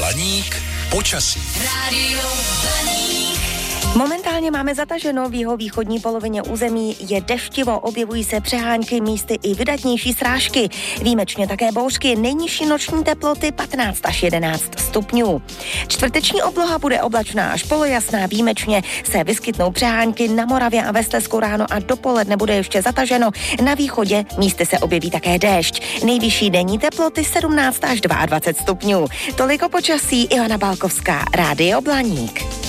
Blaník počasí. Rádio Blaník. Momentálně máme zataženo, v jeho východní polovině území je deštivo, objevují se přehánky, místy i vydatnější srážky. Výjimečně také bouřky, nejnižší noční teploty 15 až 11 stupňů. Čtvrteční obloha bude oblačná až polojasná, výjimečně se vyskytnou přehánky na Moravě a ve Slezsku ráno a dopoledne bude ještě zataženo. Na východě místy se objeví také déšť. Nejvyšší denní teploty 17 až 22 stupňů. Toliko počasí, Ivana Balkovská, Rádio Blaník.